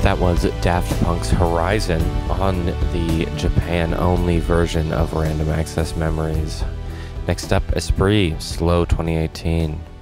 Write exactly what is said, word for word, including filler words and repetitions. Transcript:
That was Daft Punk's Horizon on the Japan-only version of Random Access Memories. Next up, Esprit, Slow twenty eighteen.